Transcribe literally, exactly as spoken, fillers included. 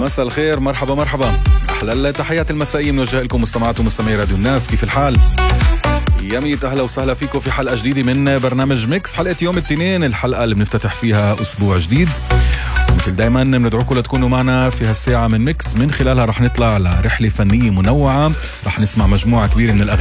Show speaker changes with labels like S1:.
S1: مساء الخير، مرحبا مرحبا، أحلى التحيات المسائية بنوجه لكم مستمعات ومستمعي راديو الناس. كيف الحال؟ يميت أهلا وسهلا فيكم في حلقة جديدة من برنامج ميكس، حلقة يوم الاثنين، الحلقة اللي بنفتتح فيها أسبوع جديد. مثل دايما بندعوكم لتكونوا معنا في هالساعة من ميكس، من خلالها رح نطلع لرحلة فنية منوعة، رح نسمع مجموعة كبيرة من الأغاني